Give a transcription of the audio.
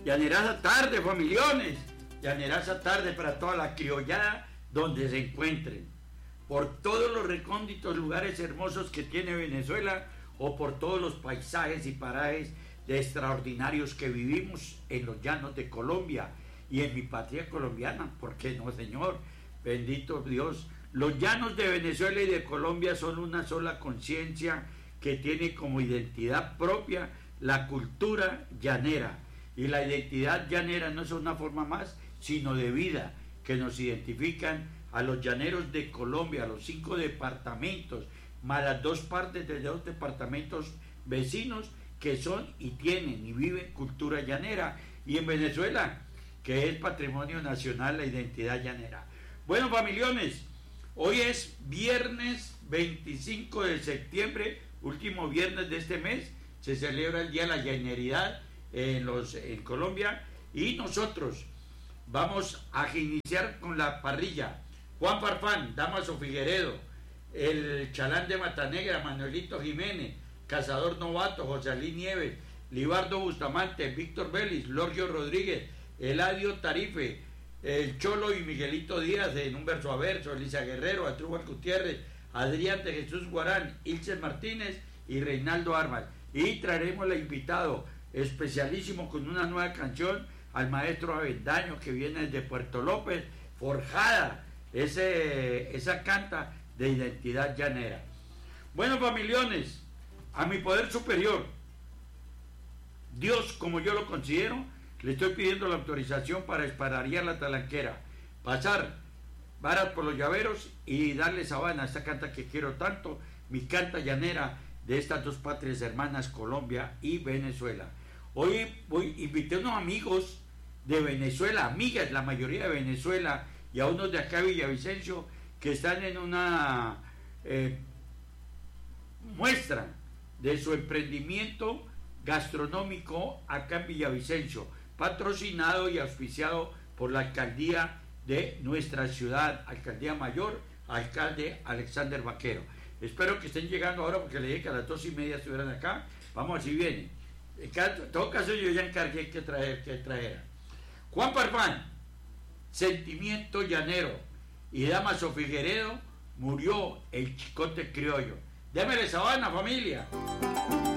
Llaneraza tarde, familiones. Llaneraza tarde para toda la criollada donde se encuentren. Por todos los recónditos lugares hermosos que tiene Venezuela o por todos los paisajes y parajes de extraordinarios que vivimos en los llanos de Colombia y en mi patria colombiana. ¿Por qué no, señor? Bendito Dios. Los llanos de Venezuela y de Colombia son una sola conciencia que tiene como identidad propia la cultura llanera. Y la identidad llanera no es una forma más, sino de vida, que nos identifican a los llaneros de Colombia, a los 5 departamentos, más las 2 partes de 2 departamentos vecinos que son y tienen y viven cultura llanera. Y en Venezuela, que es patrimonio nacional, la identidad llanera. Bueno, familiones, hoy es viernes 25 de septiembre, último viernes de este mes, se celebra el Día de la Llaneridad en Colombia, y nosotros vamos a iniciar con la parrilla. Juan Farfán, Damaso Figueredo, el Chalán de Matanegra, Manuelito Jiménez, Cazador Novato, José Ali Nieves, Libardo Bustamante, Víctor Vélez, Lorgio Rodríguez, Eladio Tarife, el Cholo y Miguelito Díaz en un verso a verso, Elisa Guerrero, Atrúbal Gutiérrez, Adrián de Jesús Guarán, Ilse Martínez y Reinaldo Armas. Y traeremos al invitado especialísimo con una nueva canción al maestro Avendaño, que viene desde Puerto López, forjada esa canta de identidad llanera. Bueno, familiones, a mi poder superior, Dios como yo lo considero, le estoy pidiendo la autorización para espararear la talanquera, pasar varas por los llaveros y darle sabana a esta canta que quiero tanto, mi canta llanera de estas 2 patrias hermanas, Colombia y Venezuela. Hoy invité a unos amigos de Venezuela, amigas, la mayoría de Venezuela, y a unos de acá de Villavicencio, que están en una muestra de su emprendimiento gastronómico acá en Villavicencio, patrocinado y auspiciado por la alcaldía de nuestra ciudad, alcaldía mayor, alcalde Alexander Vaquero. Espero que estén llegando ahora, porque le dije que a las 2:30 estuvieran acá. Vamos a ver si vienen. En todo caso, yo ya encargué que trajeran. Juan Farfán, Sentimiento Llanero, y Damaso Figueredo, Murió el Chicote Criollo. Démele sabana, familia.